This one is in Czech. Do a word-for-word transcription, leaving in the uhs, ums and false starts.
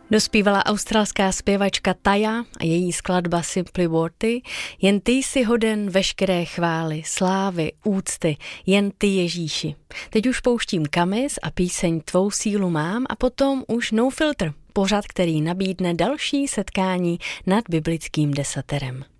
Dospívala australská zpěvačka Taya a její skladba Simply Worthy. Jen ty jsi hoden veškeré chvály, slávy, úcty, jen ty Ježíši. Teď už pouštím Kamis a píseň Tvou sílu mám a potom už No Filter, pořad, který nabídne další setkání nad biblickým desaterem.